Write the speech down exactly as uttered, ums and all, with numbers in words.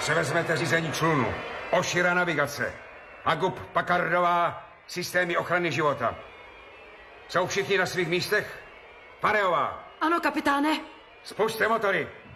Převezmete řízení člunu. Ošira navigace. Agub Pakardová, systémy ochrany života. Jsou všichni na svých místech? Pareová. Ano, kapitáne. Spuste motory.